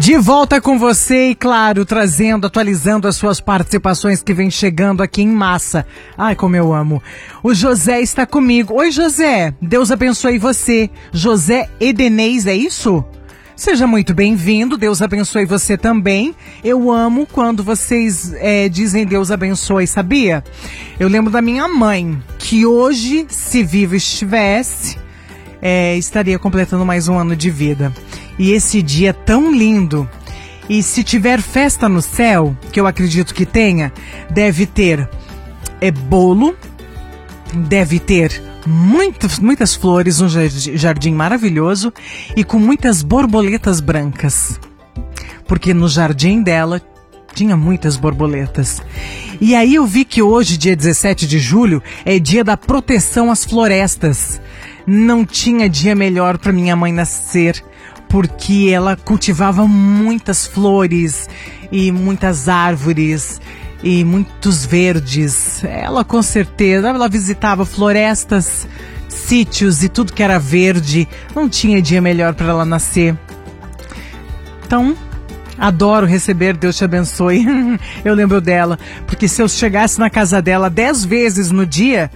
De volta com você e, claro, trazendo, atualizando as suas participações que vem chegando aqui em massa. Ai, como eu amo. O José está comigo. Oi, José. Deus abençoe você. José Edenês, é isso? Seja muito bem-vindo. Deus abençoe você também. Eu amo quando vocês dizem Deus abençoe, sabia? Eu lembro da minha mãe, que hoje, se viva estivesse, estaria completando mais um ano de vida. E esse dia tão lindo, e se tiver festa no céu, que eu acredito que tenha, deve ter bolo, deve ter muitas flores, um jardim maravilhoso e com muitas borboletas brancas. Porque no jardim dela tinha muitas borboletas. E aí eu vi que hoje, dia 17 de julho, é dia da proteção às florestas. Não tinha dia melhor para minha mãe nascer, porque ela cultivava muitas flores e muitas árvores e muitos verdes. Ela com certeza, ela visitava florestas, sítios e tudo que era verde. Não tinha dia melhor para ela nascer. Então, adoro receber Deus te abençoe. Eu lembro dela, porque se eu chegasse na casa dela 10 vezes no dia,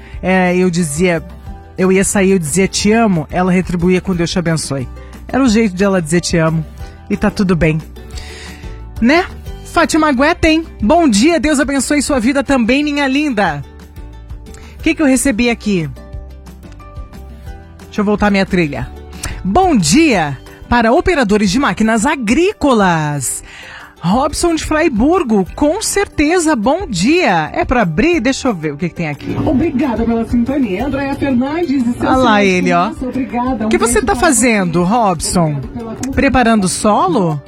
eu ia sair, eu dizia te amo, ela retribuía com Deus te abençoe. Era o jeito de ela dizer te amo. E tá tudo bem. Né? Fátima Guetta, hein? Bom dia, Deus abençoe sua vida também, minha linda. O que eu recebi aqui? Deixa eu voltar minha trilha. Bom dia para operadores de máquinas agrícolas. Robson de Fraiburgo, com certeza, bom dia. É pra abrir? Deixa eu ver o que tem aqui. Obrigada pela sintonia, Andréia Fernandes. Olha lá ele, ó. Obrigada. O que você tá fazendo, Robson? Preparando solo?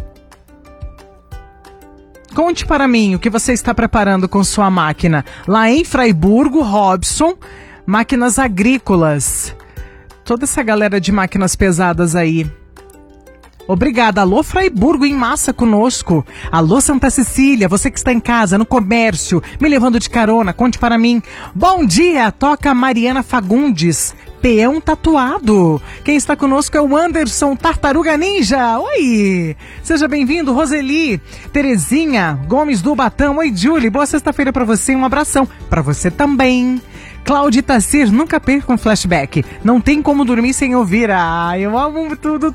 Conte para mim o que você está preparando com sua máquina. Lá em Fraiburgo, Robson, máquinas agrícolas. Toda essa galera de máquinas pesadas aí. Obrigada. Alô, Fraiburgo em massa conosco. Alô, Santa Cecília, você que está em casa, no comércio, me levando de carona, conte para mim. Bom dia, toca Mariana Fagundes, peão tatuado. Quem está conosco é o Anderson Tartaruga Ninja. Oi, seja bem-vindo, Roseli. Terezinha Gomes do Batão. Oi, Julie, boa sexta-feira para você, um abração. Para você também. Cláudia Tassir, nunca perca um flashback. Não tem como dormir sem ouvir. Ah, eu amo tudo.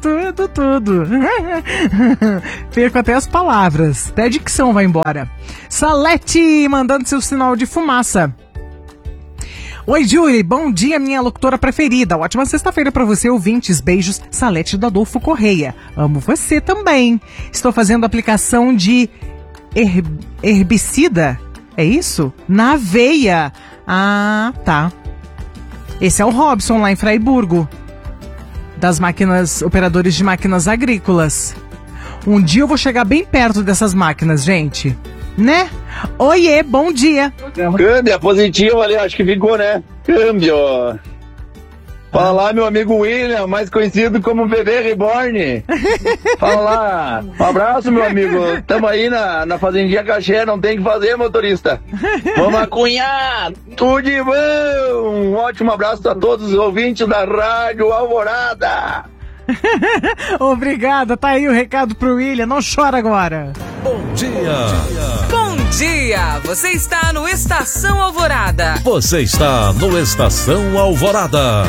Perco até as palavras. Até a dicção vai embora. Salete, mandando seu sinal de fumaça. Oi, Julie, bom dia, minha locutora preferida. Ótima sexta-feira para você, ouvintes. Beijos, Salete do Adolfo Correia. Amo você também. Estou fazendo aplicação de herbicida. É isso? Na aveia. Ah, tá. Esse é o Robson lá em Fraiburgo, das máquinas, operadores de máquinas agrícolas. Um dia eu vou chegar bem perto dessas máquinas, gente. Né? Oiê, bom dia. Câmbio, positivo ali, acho que ficou, né? Câmbio. Fala lá, meu amigo William, mais conhecido como Bebê Reborn. Fala lá. Um abraço, meu amigo. Tamo aí na Fazendinha Caxé, não tem o que fazer, motorista. Vamos acunhar. Tudo de bom. Um ótimo abraço a todos os ouvintes da Rádio Alvorada. Obrigada, tá aí o recado pro William, não chora agora. Bom dia. Bom dia, você está no Estação Alvorada. Você está no Estação Alvorada.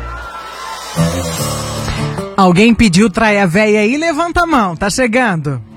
Alguém pediu traia véia aí? Levanta a mão, tá chegando.